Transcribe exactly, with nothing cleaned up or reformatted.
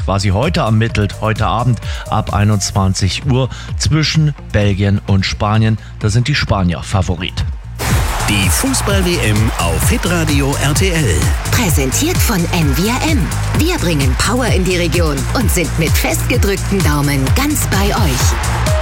quasi heute ermittelt, heute Abend ab einundzwanzig Uhr zwischen Belgien und Spanien. Da sind die Spanier Favorit. Die Fußball-W M auf Hitradio R T L. Präsentiert von N V R M. Wir bringen Power in die Region und sind mit festgedrückten Daumen ganz bei euch.